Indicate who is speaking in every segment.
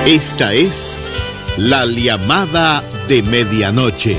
Speaker 1: Esta es la llamada de medianoche.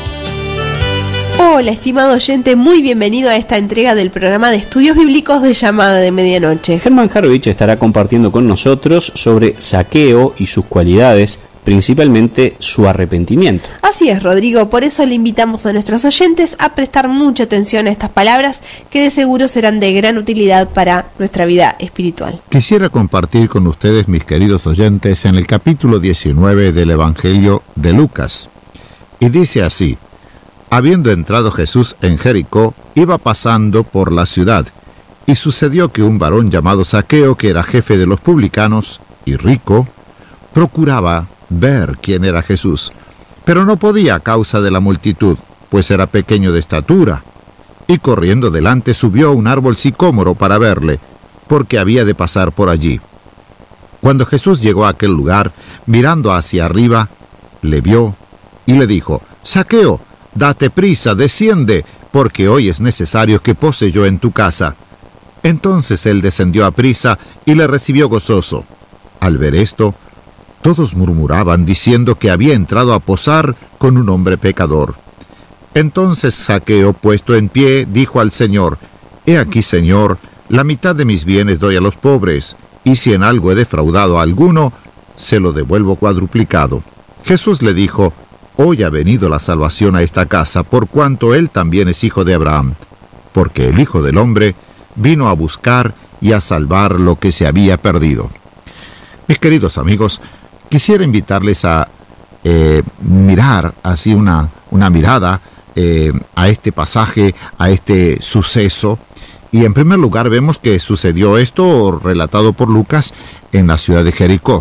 Speaker 2: Hola, estimado oyente, muy bienvenido a esta entrega del programa de estudios bíblicos de Llamada de Medianoche.
Speaker 3: Germán Jarovich estará compartiendo con nosotros sobre Zaqueo y sus cualidades, principalmente su arrepentimiento.
Speaker 2: Así es, Rodrigo, por eso le invitamos a nuestros oyentes a prestar mucha atención a estas palabras que de seguro serán de gran utilidad para nuestra vida espiritual.
Speaker 4: Quisiera compartir con ustedes, mis queridos oyentes, en el capítulo 19 del Evangelio de Lucas. Y dice así: habiendo entrado Jesús en Jericó, iba pasando por la ciudad, y sucedió que un varón llamado Zaqueo, que era jefe de los publicanos y rico, procuraba ver quién era Jesús, pero no podía a causa de la multitud, pues era pequeño de estatura, y corriendo delante subió a un árbol sicómoro para verle, porque había de pasar por allí. Cuando Jesús llegó a aquel lugar, mirando hacia arriba, le vio y le dijo: Zaqueo, date prisa, desciende, porque hoy es necesario que pose yo en tu casa. Entonces él descendió a prisa y le recibió gozoso. Al ver esto, todos murmuraban, diciendo que había entrado a posar con un hombre pecador. Entonces Zaqueo, puesto en pie, dijo al Señor: He aquí, Señor, la mitad de mis bienes doy a los pobres, y si en algo he defraudado a alguno, se lo devuelvo cuadruplicado. Jesús le dijo: Hoy ha venido la salvación a esta casa, por cuanto él también es hijo de Abraham, porque el Hijo del Hombre vino a buscar y a salvar lo que se había perdido. Mis queridos amigos, quisiera invitarles a mirar así una mirada a este pasaje, a este suceso. Y en primer lugar vemos que sucedió esto, relatado por Lucas, en la ciudad de Jericó.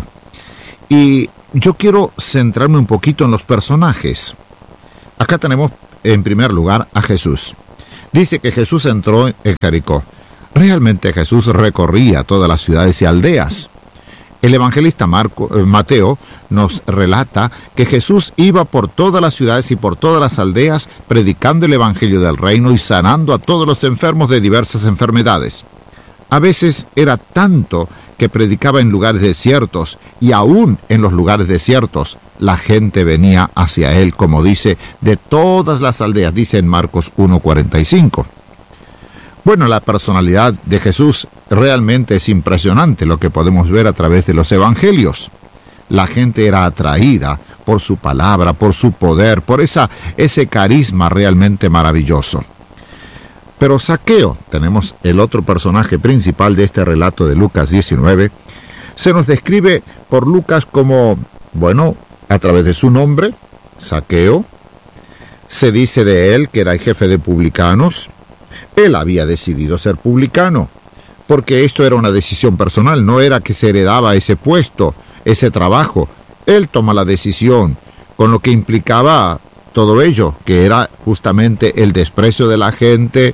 Speaker 4: Y yo quiero centrarme un poquito en los personajes. Acá tenemos en primer lugar a Jesús. Dice que Jesús entró en Jericó. Realmente Jesús recorría todas las ciudades y aldeas. El evangelista Mateo nos relata que Jesús iba por todas las ciudades y por todas las aldeas predicando el evangelio del reino y sanando a todos los enfermos de diversas enfermedades. A veces era tanto que predicaba en lugares desiertos, y aún en los lugares desiertos la gente venía hacia él, como dice, de todas las aldeas, dice en Marcos 1:45. Bueno, la personalidad de Jesús realmente es impresionante, lo que podemos ver a través de los evangelios. La gente era atraída por su palabra, por su poder, por ese carisma realmente maravilloso. Pero Zaqueo, tenemos el otro personaje principal de este relato de Lucas 19, se nos describe por Lucas como, bueno, a través de su nombre, Zaqueo. Se dice de él que era el jefe de publicanos. Él había decidido ser publicano, porque esto era una decisión personal, no era que se heredaba ese puesto, ese trabajo. Él toma la decisión, con lo que implicaba todo ello, que era justamente el desprecio de la gente,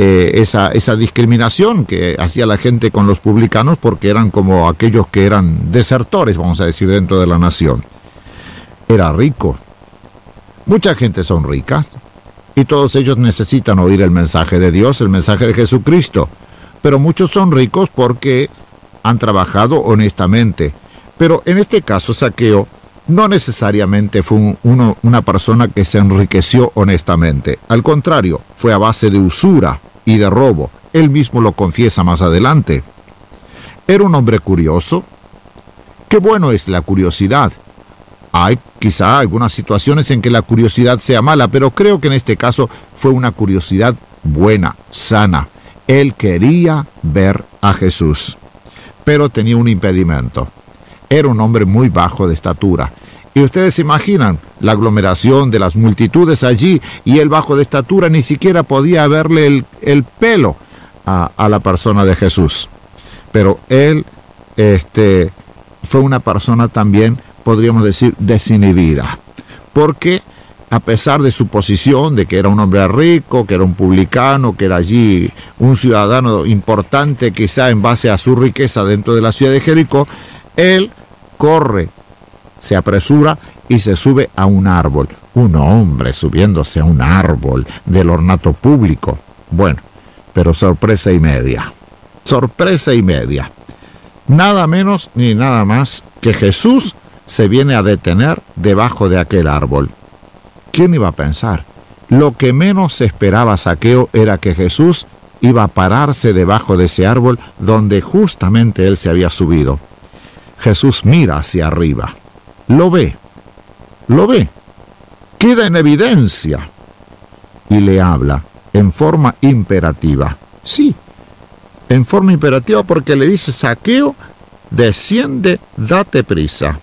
Speaker 4: esa discriminación que hacía la gente con los publicanos, porque eran como aquellos que eran desertores, vamos a decir, dentro de la nación. Era rico. Mucha gente son ricas, y todos ellos necesitan oír el mensaje de Dios, el mensaje de Jesucristo. Pero muchos son ricos porque han trabajado honestamente. Pero en este caso, Zaqueo no necesariamente fue una persona que se enriqueció honestamente. Al contrario, fue a base de usura y de robo. Él mismo lo confiesa más adelante. Era un hombre curioso. Qué bueno es la curiosidad. Hay quizá algunas situaciones en que la curiosidad sea mala, pero creo que en este caso fue una curiosidad buena, sana. Él quería ver a Jesús, pero tenía un impedimento. Era un hombre muy bajo de estatura. Y ustedes se imaginan la aglomeración de las multitudes allí, y él bajo de estatura ni siquiera podía verle el pelo a la persona de Jesús. Pero él fue una persona también, podríamos decir, desinhibida, porque a pesar de su posición, de que era un hombre rico, que era un publicano, que era allí un ciudadano importante, quizá en base a su riqueza dentro de la ciudad de Jericó, él corre, se apresura y se sube a un árbol. Un hombre subiéndose a un árbol del ornato público. Bueno, pero sorpresa y media. Sorpresa y media. Nada menos ni nada más que Jesús se viene a detener debajo de aquel árbol. ¿Quién iba a pensar? Lo que menos esperaba Zaqueo era que Jesús iba a pararse debajo de ese árbol donde justamente él se había subido. Jesús mira hacia arriba, lo ve, queda en evidencia y le habla en forma imperativa. Sí, en forma imperativa, porque le dice: Zaqueo, desciende, date prisa,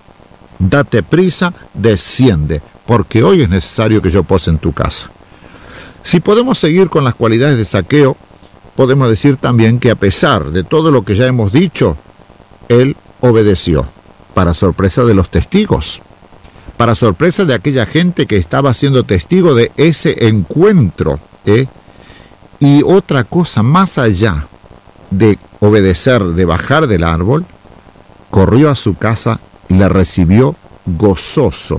Speaker 4: desciende, porque hoy es necesario que yo pose en tu casa. Si podemos seguir con las cualidades de Zaqueo, podemos decir también que a pesar de todo lo que ya hemos dicho, él obedeció, para sorpresa de los testigos, para sorpresa de aquella gente que estaba siendo testigo de ese encuentro, Y otra cosa, más allá de obedecer, de bajar del árbol, corrió a su casa y le recibió gozoso.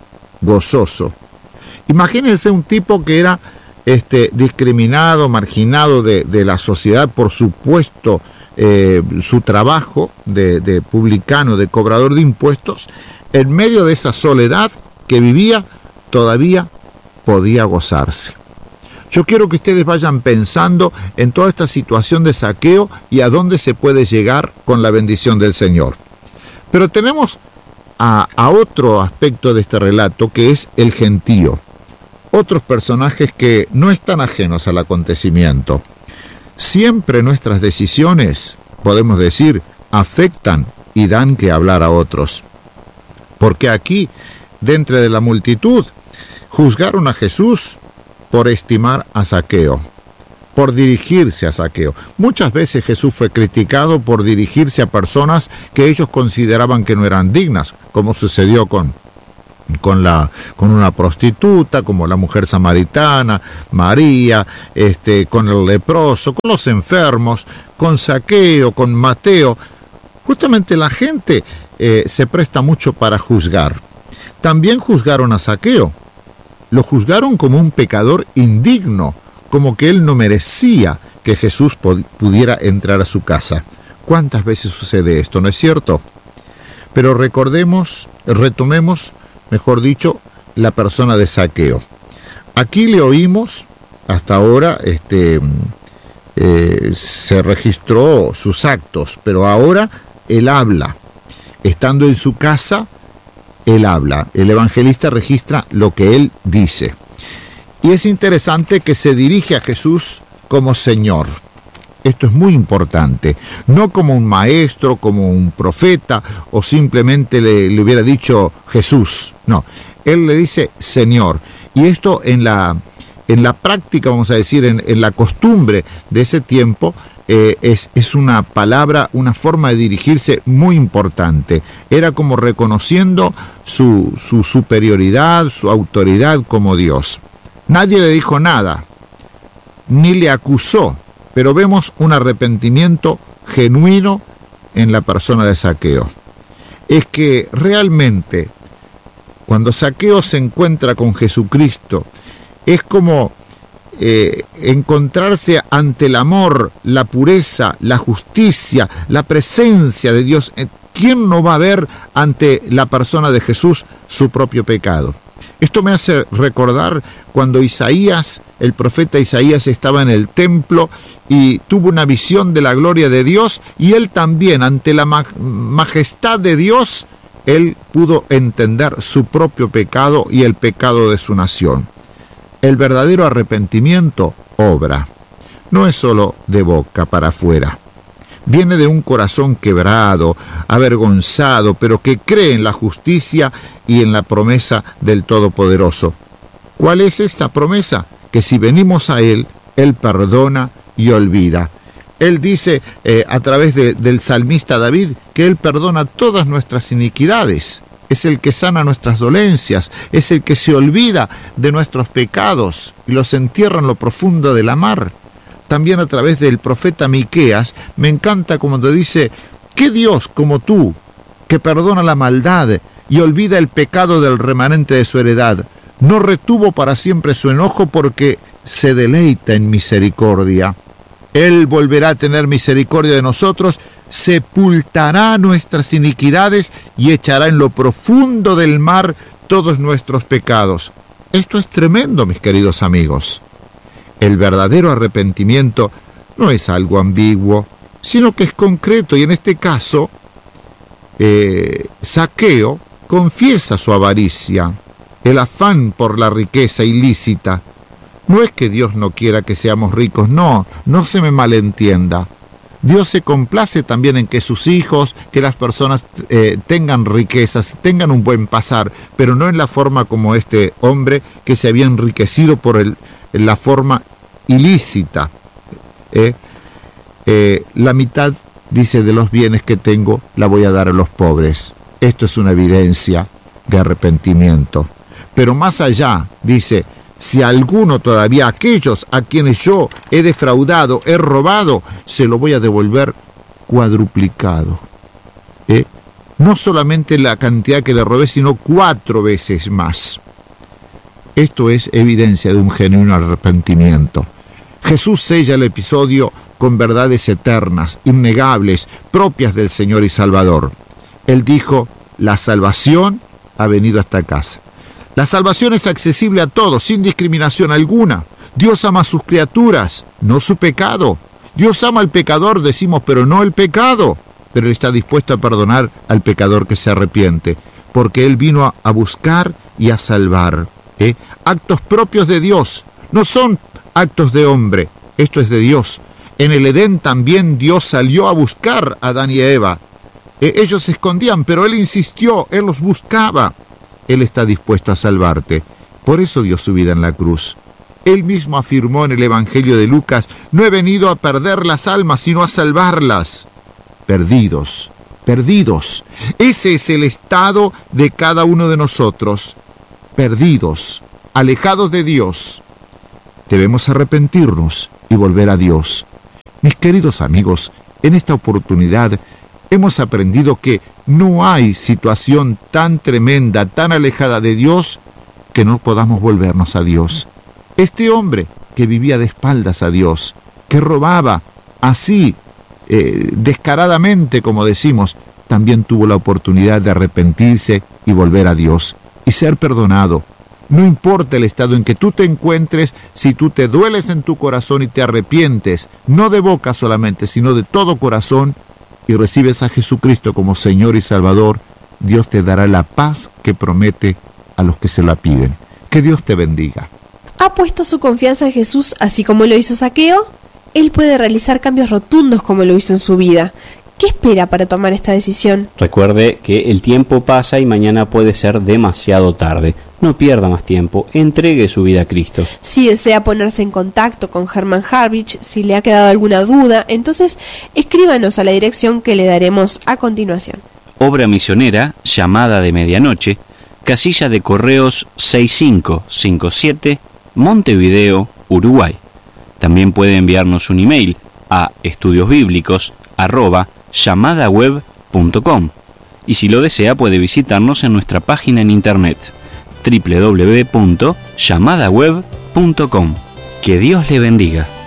Speaker 4: Imagínense un tipo que era discriminado, marginado de la sociedad por su puesto, su trabajo de publicano, de cobrador de impuestos. En medio de esa soledad que vivía, todavía podía gozarse. Yo quiero que ustedes vayan pensando en toda esta situación de Zaqueo y a dónde se puede llegar con la bendición del Señor. Pero tenemos a otro aspecto de este relato, que es el gentío. Otros personajes que no están ajenos al acontecimiento. Siempre nuestras decisiones, podemos decir, afectan y dan que hablar a otros. Porque aquí, dentro de la multitud, juzgaron a Jesús por estimar a Zaqueo, por dirigirse a Zaqueo. Muchas veces Jesús fue criticado por dirigirse a personas que ellos consideraban que no eran dignas, como sucedió con una prostituta, como la mujer samaritana, María, con el leproso, con los enfermos, con Zaqueo, con Mateo. Justamente la gente se presta mucho para juzgar. También juzgaron a Zaqueo. Lo juzgaron como un pecador indigno, como que él no merecía que Jesús pudiera entrar a su casa. ¿Cuántas veces sucede esto, no es cierto? Pero retomemos, mejor dicho, la persona de Zaqueo. Aquí le oímos, hasta ahora se registró sus actos, pero ahora él habla. Estando en su casa, él habla. El evangelista registra lo que él dice. Y es interesante que se dirige a Jesús como Señor. Esto es muy importante. No como un maestro, como un profeta, o simplemente le hubiera dicho Jesús. No, él le dice Señor. Y esto en la práctica, vamos a decir, en la costumbre de ese tiempo, es una palabra, una forma de dirigirse muy importante. Era como reconociendo su superioridad, su autoridad como Dios. Nadie le dijo nada, ni le acusó, pero vemos un arrepentimiento genuino en la persona de Zaqueo. Es que realmente, cuando Zaqueo se encuentra con Jesucristo, es como encontrarse ante el amor, la pureza, la justicia, la presencia de Dios. ¿Quién no va a ver ante la persona de Jesús su propio pecado? Esto me hace recordar cuando Isaías, el profeta Isaías, estaba en el templo y tuvo una visión de la gloria de Dios, y él también, ante la majestad de Dios, él pudo entender su propio pecado y el pecado de su nación. El verdadero arrepentimiento obra. No es solo de boca para afuera. Viene de un corazón quebrado, avergonzado, pero que cree en la justicia y en la promesa del Todopoderoso. ¿Cuál es esta promesa? Que si venimos a Él, Él perdona y olvida. Él dice a través del salmista David que Él perdona todas nuestras iniquidades. Es el que sana nuestras dolencias, es el que se olvida de nuestros pecados y los entierra en lo profundo de la mar. También a través del profeta Miqueas, me encanta como te dice: ¿qué Dios como tú, que perdona la maldad y olvida el pecado del remanente de su heredad? No retuvo para siempre su enojo, porque se deleita en misericordia. Él volverá a tener misericordia de nosotros sepultará nuestras iniquidades y echará en lo profundo del mar todos nuestros pecados. Esto es tremendo, mis queridos amigos. El verdadero arrepentimiento no es algo ambiguo, sino que es concreto, y en este caso, Zaqueo confiesa su avaricia, el afán por la riqueza ilícita. No es que Dios no quiera que seamos ricos, no se me malentienda. Dios se complace también en que sus hijos, que las personas tengan riquezas, tengan un buen pasar, pero no en la forma como este hombre que se había enriquecido por la forma ilícita. La mitad, dice, de los bienes que tengo la voy a dar a los pobres. Esto es una evidencia de arrepentimiento. Pero más allá, dice, si alguno todavía, aquellos a quienes yo he defraudado, he robado, se lo voy a devolver cuadruplicado. No solamente la cantidad que le robé, sino 4 veces más. Esto es evidencia de un genuino arrepentimiento. Jesús sella el episodio con verdades eternas, innegables, propias del Señor y Salvador. Él dijo, la salvación ha venido a esta casa. La salvación es accesible a todos, sin discriminación alguna. Dios ama a sus criaturas, no su pecado. Dios ama al pecador, decimos, pero no el pecado. Pero Él está dispuesto a perdonar al pecador que se arrepiente, porque Él vino a buscar y a salvar. Actos propios de Dios, no son actos de hombre, esto es de Dios. En el Edén también Dios salió a buscar a Adán y a Eva. Ellos se escondían, pero Él insistió, Él los buscaba. Él está dispuesto a salvarte. Por eso dio su vida en la cruz. Él mismo afirmó en el Evangelio de Lucas, no he venido a perder las almas, sino a salvarlas. Perdidos, perdidos. Ese es el estado de cada uno de nosotros. Perdidos, alejados de Dios. Debemos arrepentirnos y volver a Dios. Mis queridos amigos, en esta oportunidad hemos aprendido que no hay situación tan tremenda, tan alejada de Dios, que no podamos volvernos a Dios. Este hombre que vivía de espaldas a Dios, que robaba así, descaradamente, como decimos, también tuvo la oportunidad de arrepentirse y volver a Dios y ser perdonado. No importa el estado en que tú te encuentres, si tú te dueles en tu corazón y te arrepientes, no de boca solamente, sino de todo corazón, y recibes a Jesucristo como Señor y Salvador, Dios te dará la paz que promete a los que se la piden. Que Dios te bendiga.
Speaker 2: ¿Ha puesto su confianza en Jesús así como lo hizo Zaqueo? Él puede realizar cambios rotundos como lo hizo en su vida. ¿Qué espera para tomar esta decisión?
Speaker 3: Recuerde que el tiempo pasa y mañana puede ser demasiado tarde. No pierda más tiempo, entregue su vida a Cristo.
Speaker 2: Si desea ponerse en contacto con Herman Harvich, si le ha quedado alguna duda, entonces escríbanos a la dirección que le daremos a continuación.
Speaker 3: Obra misionera, Llamada de Medianoche, casilla de correos 6557, Montevideo, Uruguay. También puede enviarnos un email a estudiosbiblicos@llamadaweb.com y si lo desea puede visitarnos en nuestra página en internet www.llamadaweb.com. Que Dios le bendiga.